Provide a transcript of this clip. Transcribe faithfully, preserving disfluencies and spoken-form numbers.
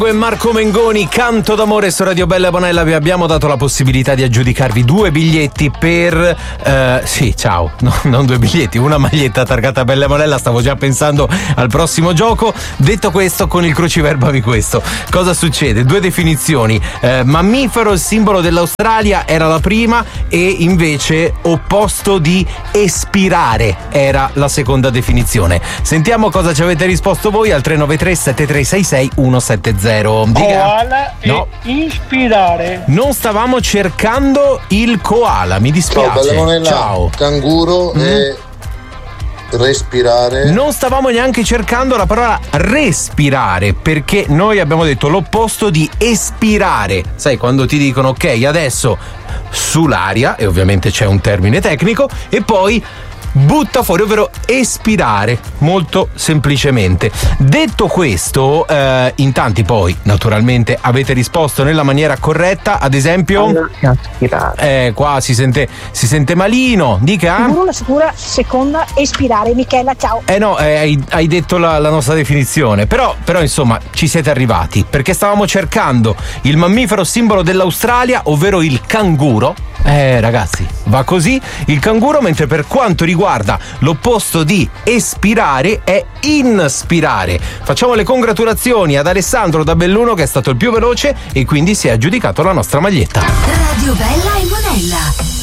E Marco Mengoni, Canto d'amore su Radio Bella e Bonella. Vi abbiamo dato la possibilità di aggiudicarvi due biglietti per eh, sì, ciao, no, non due biglietti, una maglietta targata Bella e Bonella. Stavo già pensando al prossimo gioco. Detto questo, con il cruciverbami questo, cosa succede? Due definizioni, eh, mammifero, il simbolo dell'Australia era la prima, e invece opposto di espirare era la seconda definizione. Sentiamo cosa ci avete risposto voi al tre nove tre sette tre sei sei uno sette zero. Koala no. e ispirare. Non stavamo cercando il koala, mi dispiace. Ciao, Bella Ciao. Canguro mm. e respirare. Non stavamo neanche cercando la parola respirare, perché noi abbiamo detto l'opposto di espirare. Sai, quando ti dicono ok, adesso sull'aria, e ovviamente c'è un termine tecnico, e poi butta fuori, ovvero espirare, molto semplicemente. Detto questo, eh, in tanti poi naturalmente avete risposto nella maniera corretta. Ad esempio, eh, qua si sente si sente malino. Dica. Sicuro la sicura seconda espirare. Michela, ciao. Eh no, eh, hai, hai detto la, la nostra definizione, però, però insomma ci siete arrivati, perché stavamo cercando il mammifero simbolo dell'Australia, ovvero il canguro. Eh ragazzi, va così il canguro, mentre per quanto riguarda l'opposto di espirare è inspirare. Facciamo le congratulazioni ad Alessandro da Belluno, che è stato il più veloce e quindi si è aggiudicato la nostra maglietta. Radio Bella e Bonella.